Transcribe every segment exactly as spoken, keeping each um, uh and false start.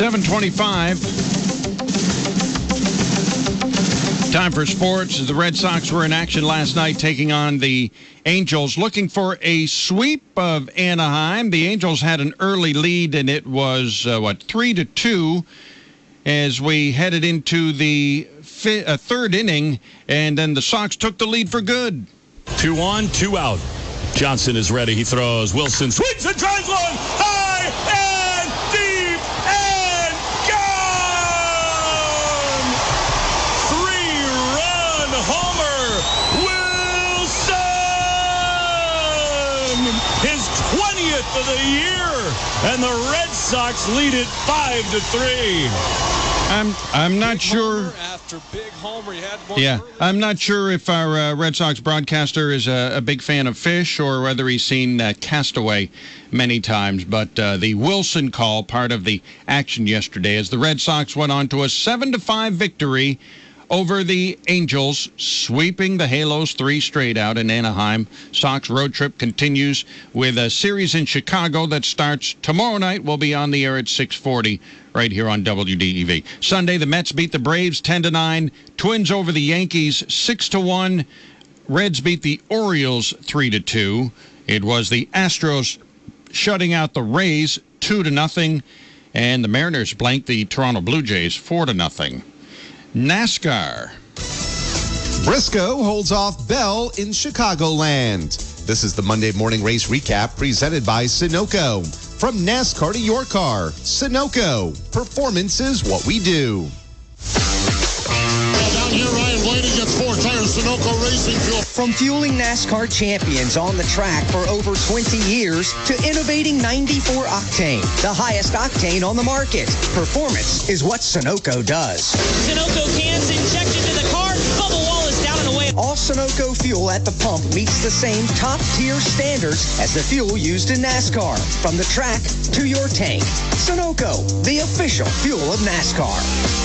seven twenty-five. Time for sports. The Red Sox were in action last night taking on the Angels, looking for a sweep of Anaheim. The Angels had an early lead, and it was, uh, what, three to two as we headed into the fi- uh, third inning, and then the Sox took the lead for good. Two on, two out. Johnson is ready. He throws. Wilson swings and drives one high and deep and gone! Three-run homer, Wilson! His twentieth of the year, and the Red Sox lead it five to three. I'm I'm not big sure. Homer after big homer, he had one Yeah, early. I'm not sure if our uh, Red Sox broadcaster is a, a big fan of Fish or whether he's seen uh, Castaway many times. But uh, the Wilson call, part of the action yesterday, as the Red Sox went on to a seven to five victory over the Angels, sweeping the Halos three straight out in Anaheim. Sox road trip continues with a series in Chicago that starts tomorrow night. We'll be on the air at six forty right here on W D E V. Sunday, the Mets beat the Braves ten to nine. Twins over the Yankees six to one. Reds beat the Orioles three to two. It was the Astros shutting out the Rays two to nothing. And the Mariners blanked the Toronto Blue Jays four to nothing. NASCAR. Briscoe holds off Bell in Chicagoland. This is the Monday morning race recap presented by Sunoco. From NASCAR to your car, Sunoco. Performance is what we do. Down here, Ryan Blaney gets four tires, Sunoco Racing Fuel. From fueling NASCAR champions on the track for over twenty years to innovating ninety-four octane, the highest octane on the market. Performance is what Sunoco does. Sunoco cans injected to the car. Bubble wall is down and away. All Sunoco fuel at the pump meets the same top-tier standards as the fuel used in NASCAR. From the track to your tank. Sunoco, the official fuel of NASCAR.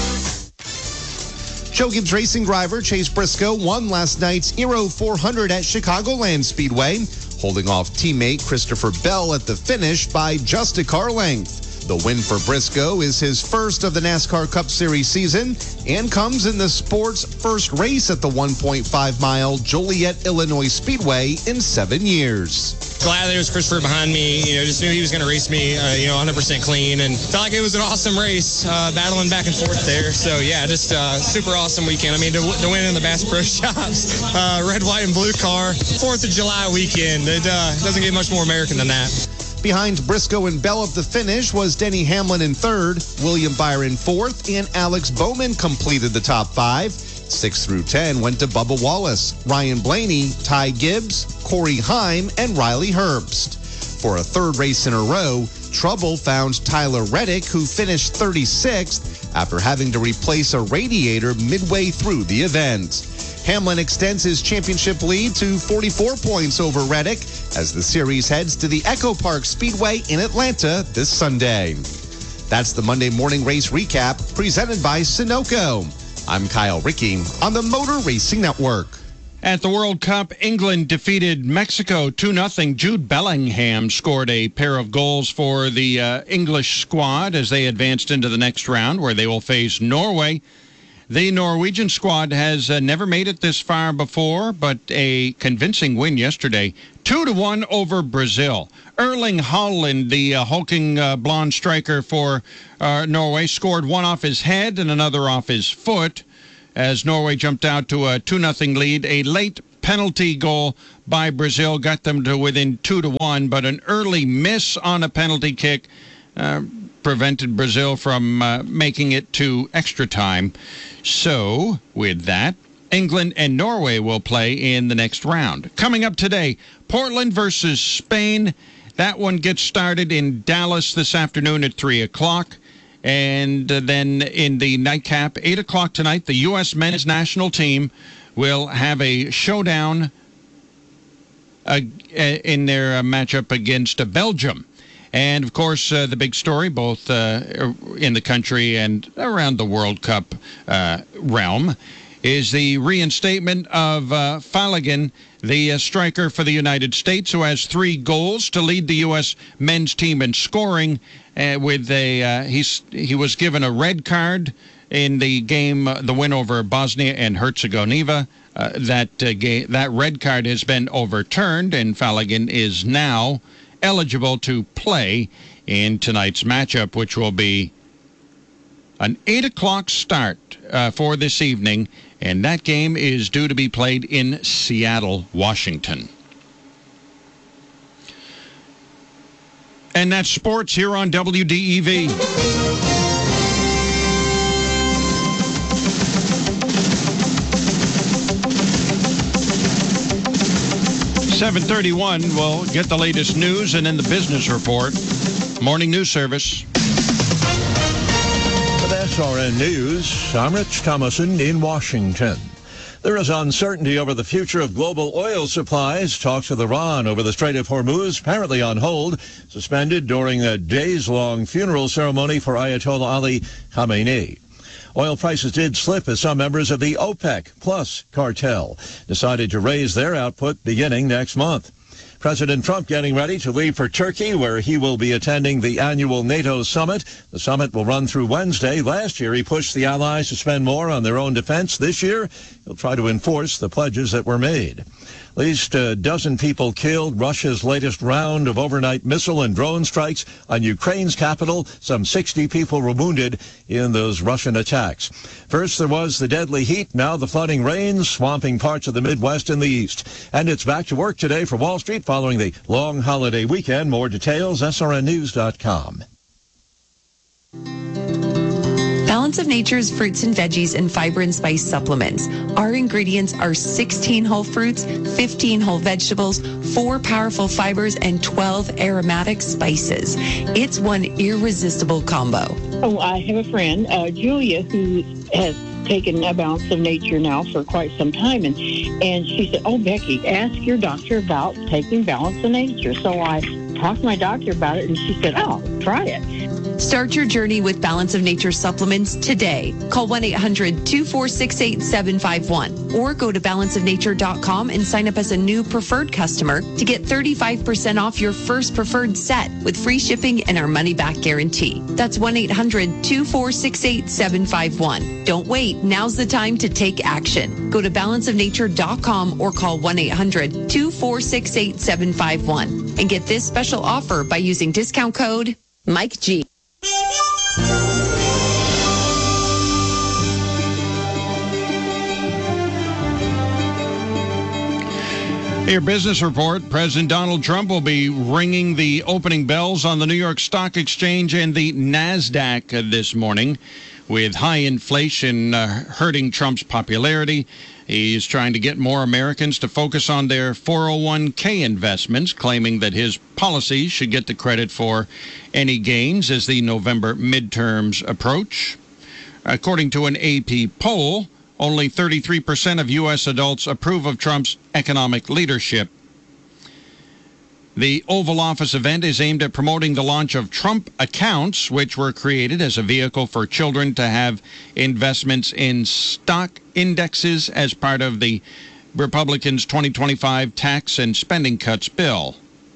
Joe Gibbs Racing driver Chase Briscoe won last night's Aero four hundred at Chicagoland Speedway, holding off teammate Christopher Bell at the finish by just a car length. The win for Briscoe is his first of the NASCAR Cup Series season and comes in the sport's first race at the one point five mile Joliet, Illinois Speedway in seven years. Glad there was Christopher behind me. You know, just knew he was going to race me, uh, you know, one hundred percent clean, and felt like it was an awesome race, uh, battling back and forth there. So yeah, just uh, super awesome weekend. I mean, to, to win in the Bass Pro Shops, uh, red, white, and blue car, Fourth of July weekend. It uh, doesn't get much more American than that. Behind Briscoe and Bell at the finish was Denny Hamlin in third, William Byron fourth, and Alex Bowman completed the top five. Six through ten went to Bubba Wallace, Ryan Blaney, Ty Gibbs, Corey Heim, and Riley Herbst. For a third race in a row, trouble found Tyler Reddick, who finished thirty-sixth after having to replace a radiator midway through the event. Hamlin extends his championship lead to forty-four points over Reddick as the series heads to the Echo Park Speedway in Atlanta this Sunday. That's the Monday morning race recap presented by Sunoco. I'm Kyle Rickey on the Motor Racing Network. At the World Cup, England defeated Mexico two nothing. Jude Bellingham scored a pair of goals for the uh, English squad as they advanced into the next round, where they will face Norway. The Norwegian squad has uh, never made it this far before, but a convincing win yesterday, two to one over Brazil. Erling Haaland, the uh, hulking uh, blonde striker for uh, Norway, scored one off his head and another off his foot as Norway jumped out to a two nothing lead. A late penalty goal by Brazil got them to within two to one, but an early miss on a penalty kick uh, prevented Brazil from uh, making it to extra time. So, with that, England and Norway will play in the next round. Coming up today, Portland versus Spain. That one gets started in Dallas this afternoon at three o'clock. And uh, then in the nightcap, eight o'clock tonight, the U S men's national team will have a showdown uh, in their uh, matchup against uh, Belgium. And, of course, uh, the big story, both uh, in the country and around the World Cup uh, realm, is the reinstatement of uh, Flanagan, the uh, striker for the United States, who has three goals to lead the U S men's team in scoring. uh, with a uh, he's he was given a red card in the game, uh, the win over Bosnia and Herzegovina. Uh, that uh, ga- that red card has been overturned, and Falligan is now eligible to play in tonight's matchup, which will be an eight o'clock start uh, for this evening, and that game is due to be played in Seattle, Washington. And that's sports here on W D E V. seven thirty-one, we'll get the latest news and then the business report. Morning news service. With S R N News, I'm Rich Thomason in Washington. There is uncertainty over the future of global oil supplies. Talks with Iran over the Strait of Hormuz apparently on hold, suspended during a days-long funeral ceremony for Ayatollah Ali Khamenei. Oil prices did slip as some members of the OPEC Plus cartel decided to raise their output beginning next month. President Trump getting ready to leave for Turkey, where he will be attending the annual NATO summit. The summit will run through Wednesday. Last year, he pushed the allies to spend more on their own defense. This year, he'll try to enforce the pledges that were made. At least a dozen people killed. Russia's latest round of overnight missile and drone strikes on Ukraine's capital. Some sixty people were wounded in those Russian attacks. First, there was the deadly heat. Now the flooding rains, swamping parts of the Midwest and the East. And it's back to work today for Wall Street following the long holiday weekend. More details, S R N news dot com. Balance of Nature's fruits and veggies and fiber and spice supplements. Our ingredients are sixteen whole fruits, fifteen whole vegetables, four powerful fibers, and twelve aromatic spices. It's one irresistible combo. Oh, I have a friend, uh, Julia, who has taken a Balance of Nature now for quite some time, and and she said, "Oh, Becky, ask your doctor about taking Balance of Nature." So I talked to my doctor about it, and she said, "Oh, try it." Start your journey with Balance of Nature supplements today. Call one eight hundred two four six eight seven five one or go to balance of nature dot com and sign up as a new preferred customer to get thirty-five percent off your first preferred set with free shipping and our money-back guarantee. That's one eight hundred two four six eight seven five one. Don't wait. Now's the time to take action. Go to balance of nature dot com or call one eight hundred two four six eight seven five one and get this special offer by using discount code Mike G. Your business report. President Donald Trump will be ringing the opening bells on the New York Stock Exchange and the NASDAQ this morning. With high inflation uh, hurting Trump's popularity, he's trying to get more Americans to focus on their four oh one k investments, claiming that his policies should get the credit for any gains as the November midterms approach. According to an A P poll, only thirty-three percent of U S adults approve of Trump's economic leadership. The Oval Office event is aimed at promoting the launch of Trump accounts, which were created as a vehicle for children to have investments in stock indexes as part of the Republicans' twenty twenty-five tax and spending cuts bill.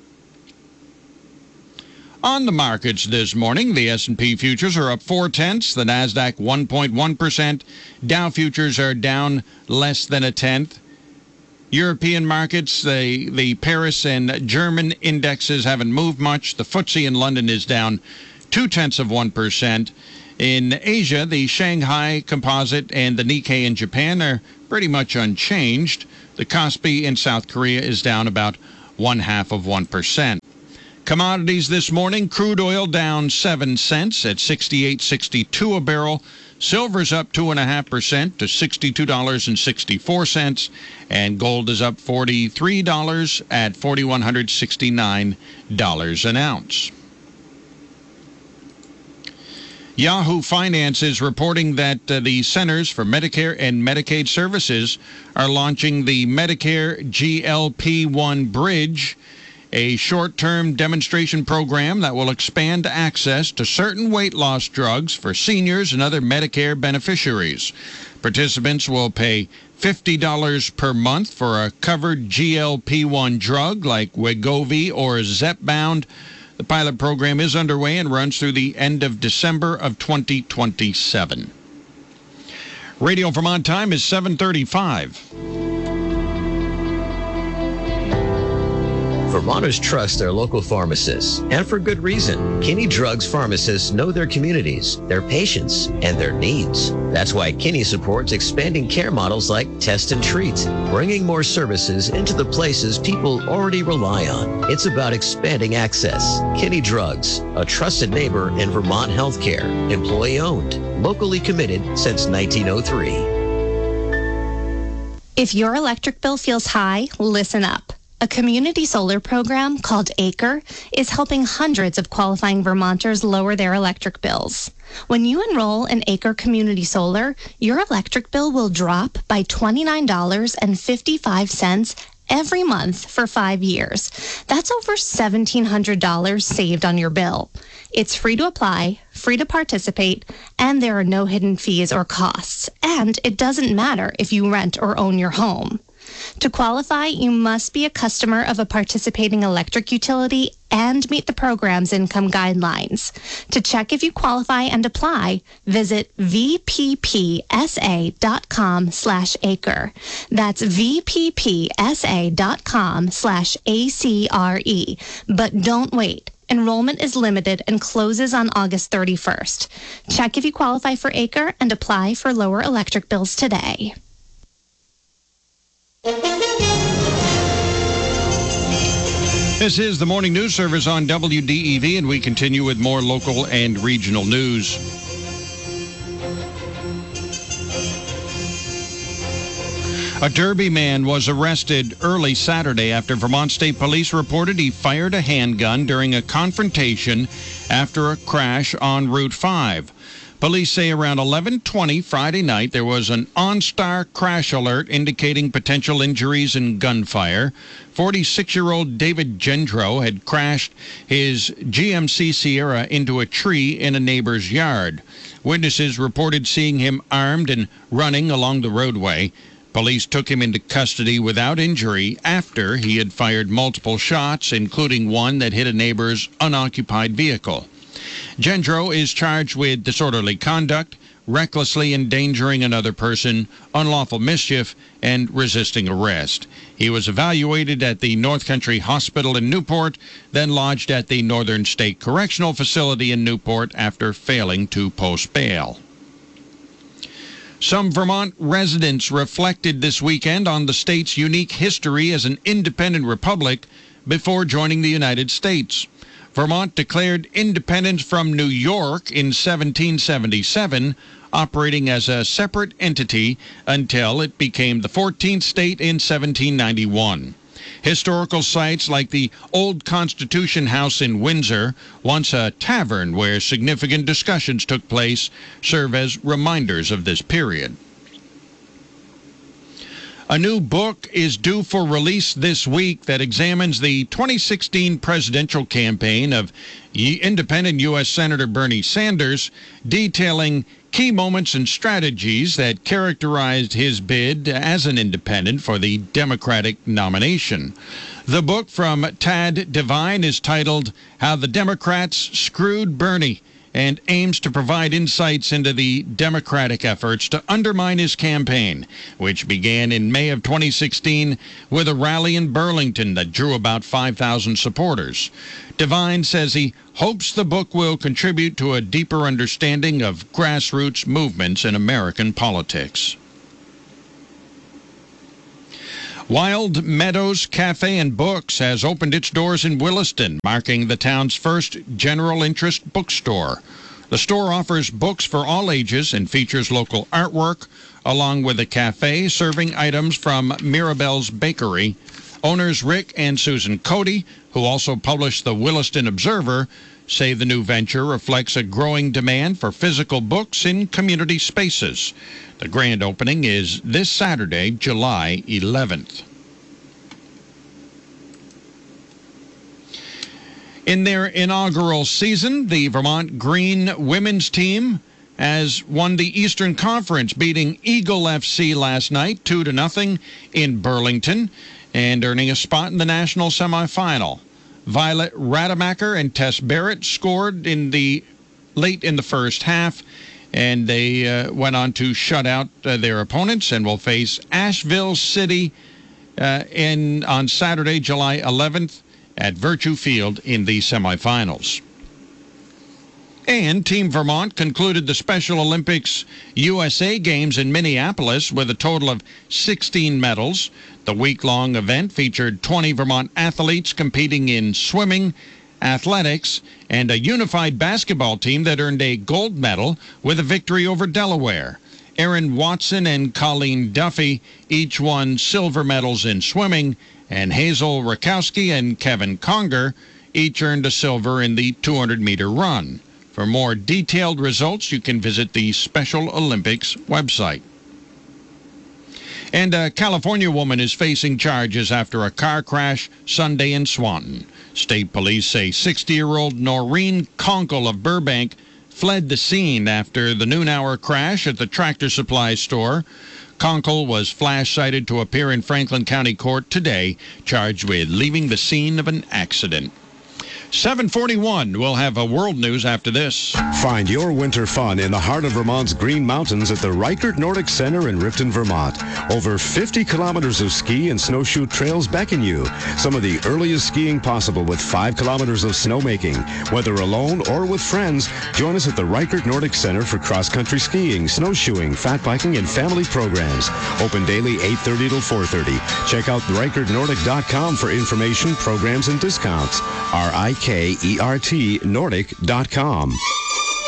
On the markets this morning, the S and P futures are up four tenths, the NASDAQ one point one percent, Dow futures are down less than a tenth. European markets, the, the Paris and German indexes haven't moved much. The F T S E in London is down two-tenths of one percent. In Asia, the Shanghai Composite and the Nikkei in Japan are pretty much unchanged. The Kospi in South Korea is down about one-half of one percent. Commodities this morning, crude oil down seven cents at sixty-eight sixty-two a barrel. Silver's up two point five percent to sixty-two dollars and sixty-four cents, and gold is up forty-three dollars at four thousand one hundred sixty-nine dollars an ounce. Yahoo Finance is reporting that uh, the Centers for Medicare and Medicaid Services are launching the Medicare G L P one Bridge, a short-term demonstration program that will expand access to certain weight loss drugs for seniors and other Medicare beneficiaries. Participants will pay fifty dollars per month for a covered G L P one drug like Wegovy or Zepbound. The pilot program is underway and runs through the end of December of twenty twenty-seven. Radio Vermont time is seven thirty-five. Vermonters trust their local pharmacists, and for good reason. Kinney Drugs pharmacists know their communities, their patients, and their needs. That's why Kinney supports expanding care models like Test and Treat, bringing more services into the places people already rely on. It's about expanding access. Kinney Drugs, a trusted neighbor in Vermont healthcare, employee-owned, locally committed since nineteen oh three. If your electric bill feels high, listen up. A community solar program called ACRE is helping hundreds of qualifying Vermonters lower their electric bills. When you enroll in ACRE Community Solar, your electric bill will drop by twenty-nine dollars and fifty-five cents every month for five years. That's over seventeen hundred dollars saved on your bill. It's free to apply, free to participate, and there are no hidden fees or costs. And it doesn't matter if you rent or own your home. To qualify, you must be a customer of a participating electric utility and meet the program's income guidelines. To check if you qualify and apply, visit V P P S A dot com slash acre. That's V P P S A dot com slash A C R E. But don't wait. Enrollment is limited and closes on August thirty-first. Check if you qualify for ACRE and apply for lower electric bills today. This is the Morning News Service on W D E V, and we continue with more local and regional news. A Derby man was arrested early Saturday after Vermont State Police reported he fired a handgun during a confrontation after a crash on Route five. Police say around eleven twenty Friday night there was an OnStar crash alert indicating potential injuries and gunfire. forty-six-year-old David Gendro had crashed his G M C Sierra into a tree in a neighbor's yard. Witnesses reported seeing him armed and running along the roadway. Police took him into custody without injury after he had fired multiple shots, including one that hit a neighbor's unoccupied vehicle. Gendro is charged with disorderly conduct, recklessly endangering another person, unlawful mischief, and resisting arrest. He was evaluated at the North Country Hospital in Newport, then lodged at the Northern State Correctional Facility in Newport after failing to post bail. Some Vermont residents reflected this weekend on the state's unique history as an independent republic before joining the United States. Vermont declared independence from New York in seventeen seventy-seven, operating as a separate entity until it became the fourteenth state in seventeen ninety-one. Historical sites like the Old Constitution House in Windsor, once a tavern where significant discussions took place, serve as reminders of this period. A new book is due for release this week that examines the twenty sixteen presidential campaign of independent U S Senator Bernie Sanders, detailing key moments and strategies that characterized his bid as an independent for the Democratic nomination. The book from Tad Devine is titled How the Democrats Screwed Bernie, and aims to provide insights into the Democratic efforts to undermine his campaign, which began in May of twenty sixteen with a rally in Burlington that drew about five thousand supporters. Devine says he hopes the book will contribute to a deeper understanding of grassroots movements in American politics. Wild Meadows Cafe and Books has opened its doors in Williston, marking the town's first general interest bookstore. The store offers books for all ages and features local artwork, along with a cafe serving items from Mirabelle's Bakery. Owners Rick and Susan Cody, who also publish the Williston Observer, say the new venture reflects a growing demand for physical books in community spaces. The grand opening is this Saturday, July eleventh. In their inaugural season, the Vermont Green women's team has won the Eastern Conference, beating Eagle F C last night two to nothing in Burlington and earning a spot in the national semifinal. Violet Rademacher and Tess Barrett scored in the late in the first half, and they uh, went on to shut out uh, their opponents and will face Asheville City uh, in on Saturday, July eleventh at Virtue Field in the semifinals. And Team Vermont concluded the Special Olympics U S A Games in Minneapolis with a total of sixteen medals. The week-long event featured twenty Vermont athletes competing in swimming, athletics, and a unified basketball team that earned a gold medal with a victory over Delaware. Erin Watson and Colleen Duffy each won silver medals in swimming, and Hazel Rakowski and Kevin Conger each earned a silver in the two hundred meter run. For more detailed results, you can visit the Special Olympics website. And a California woman is facing charges after a car crash Sunday in Swanton. State police say sixty-year-old Noreen Conkle of Burbank fled the scene after the noon-hour crash at the Tractor Supply store. Conkle was flash-cited to appear in Franklin County Court today, charged with leaving the scene of an accident. seven forty-one. We'll have a world news after this. Find your winter fun in the heart of Vermont's Green Mountains at the Reichert Nordic Center in Ripton, Vermont. Over fifty kilometers of ski and snowshoe trails beckon you. Some of the earliest skiing possible with five kilometers of snowmaking. Whether alone or with friends, join us at the Reichert Nordic Center for cross-country skiing, snowshoeing, fat biking, and family programs. Open daily eight thirty till four thirty. Check out reichert nordic dot com for information, programs, and discounts. R I K E R T Nordic dot com.